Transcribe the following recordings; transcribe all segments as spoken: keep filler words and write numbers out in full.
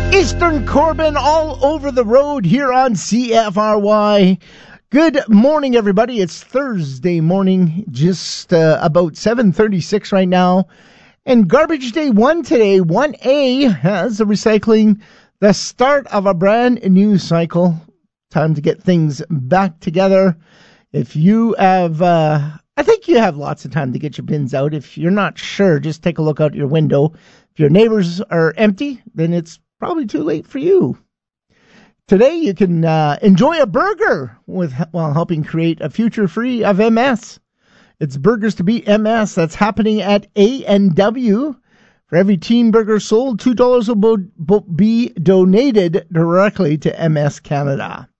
Eastern Corbin all over the road here on C F R Y. Good morning, everybody. It's Thursday morning, just uh, about seven thirty-six right now. And Garbage Day one today, one A, has the recycling, the start of a brand new cycle. Time to get things back together. If you have, uh, I think you have lots of time to get your bins out. If you're not sure, just take a look out your window. If your neighbors are empty, then it's probably too late for you. Today you can uh, enjoy a burger with while helping create a future free of M S. It's Burgers to Beat M S. That's happening at A and W. For every teen burger sold, two dollars will be donated directly to M S Canada.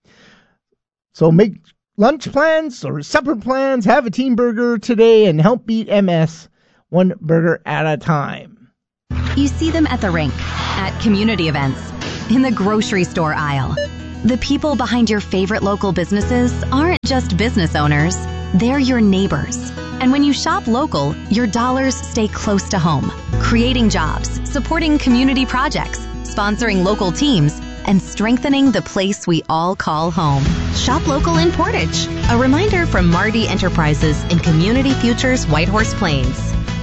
So make lunch plans or supper plans, have a teen burger today, and help beat M S one burger at a time. You see them at the rink, at community events, in the grocery store aisle. The people behind your favorite local businesses aren't just business owners, they're your neighbors. And when you shop local, your dollars stay close to home, creating jobs, supporting community projects, sponsoring local teams, and strengthening the place we all call home. Shop local in Portage. A reminder from Marty Enterprises in Community Futures Whitehorse Plains.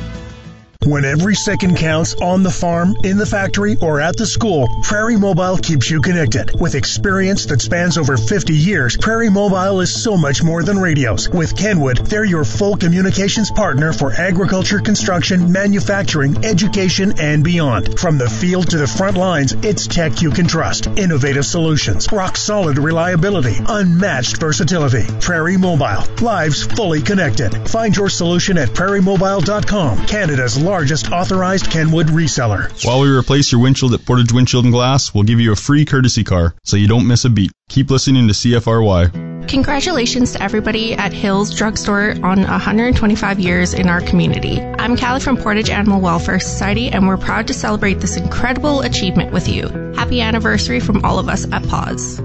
When every second counts on the farm, in the factory, or at the school, Prairie Mobile keeps you connected. With experience that spans over fifty years, Prairie Mobile is so much more than radios. With Kenwood, they're your full communications partner for agriculture, construction, manufacturing, education, and beyond. From the field to the front lines, it's tech you can trust. Innovative solutions, rock-solid reliability, unmatched versatility. Prairie Mobile, lives fully connected. Find your solution at prairie mobile dot com, Canada's largest largest authorized Kenwood reseller. While we replace your windshield at Portage Windshield and Glass, we'll give you a free courtesy car so you don't miss a beat. Keep listening to C F R Y. Congratulations to everybody at Hills Drugstore on one hundred twenty-five years in our community. I'm Callie from Portage Animal Welfare Society, and we're proud to celebrate this incredible achievement with you. Happy anniversary from all of us at Paws.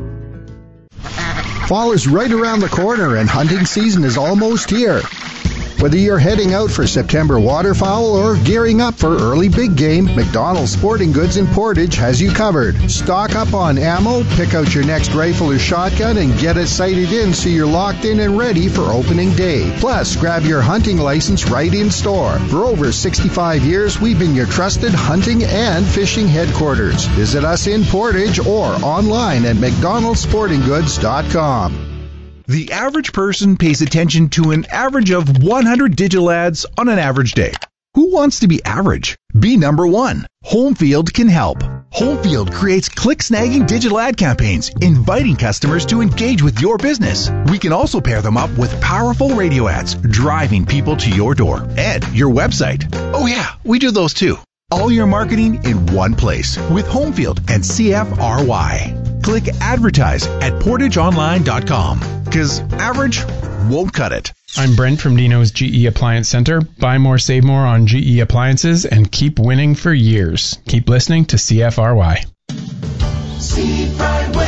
Fall is right around the corner and hunting season is almost here. Whether you're heading out for September waterfowl or gearing up for early big game, McDonald's Sporting Goods in Portage has you covered. Stock up on ammo, pick out your next rifle or shotgun, and get it sighted in so you're locked in and ready for opening day. Plus, grab your hunting license right in store. For over sixty-five years, we've been your trusted hunting and fishing headquarters. Visit us in Portage or online at mcdonalds sporting goods dot com. The average person pays attention to an average of one hundred digital ads on an average day. Who wants to be average? Be number one. Homefield can help. Homefield creates click-snagging digital ad campaigns, inviting customers to engage with your business. We can also pair them up with powerful radio ads, driving people to your door and your website. Oh yeah, we do those too. All your marketing in one place with Homefield and C F R Y. Click advertise at portage online dot com. Because average won't cut it. I'm Brent from Dino's G E Appliance Center. Buy more, save more on G E appliances and keep winning for years. Keep listening to C F R Y. Seafront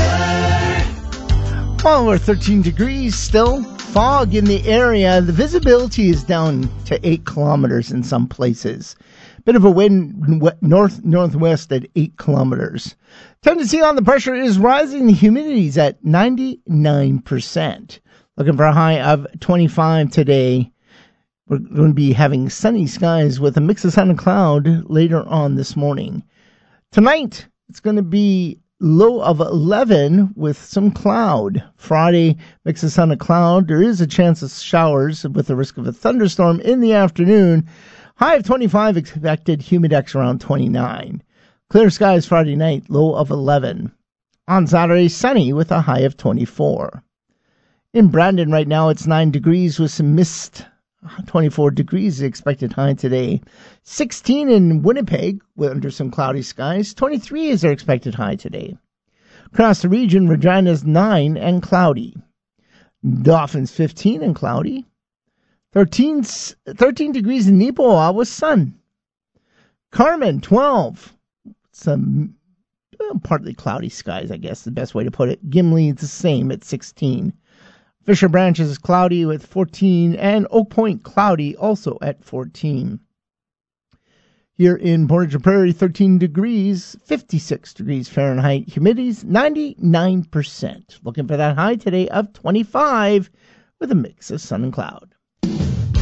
weather. Well, we're thirteen degrees still. Fog in the area. The visibility is down to eight kilometers in some places. Bit of a wind north northwest at eight kilometers. Tendency on the pressure is rising. The humidity is at ninety-nine percent. Looking for a high of twenty-five today. We're going to be having sunny skies with a mix of sun and cloud later on this morning. Tonight, it's going to be low of eleven with some cloud. Friday, mix of sun and cloud. There is a chance of showers with the risk of a thunderstorm in the afternoon. High of twenty-five expected, humidex around twenty-nine. Clear skies Friday night, low of eleven. On Saturday, sunny with a high of twenty-four. In Brandon right now, it's nine degrees with some mist. twenty-four degrees expected high today. sixteen in Winnipeg with under some cloudy skies. twenty-three is their expected high today. Across the region, Regina's nine and cloudy. Dauphin's fifteen and cloudy. thirteen, thirteen degrees in Neepawa with sun. Carmen, twelve. Some well, partly cloudy skies, I guess, the best way to put it. Gimli is the same at sixteen. Fisher Branches is cloudy with fourteen, and Oak Point cloudy also at fourteen. Here in Portage la Prairie, thirteen degrees, fifty-six degrees Fahrenheit. Humidity's ninety-nine percent. Looking for that high today of twenty-five with a mix of sun and cloud.